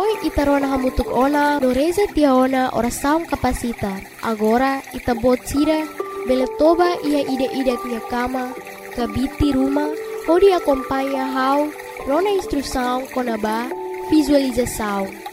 Poi ita rona hamutuk ona no reza tia ona ora saung kapasitar. Agora ita bot sira bele toba ia ide-ide tia kama kabiti rumah podi acompanha hau rona instrução konaba visualização.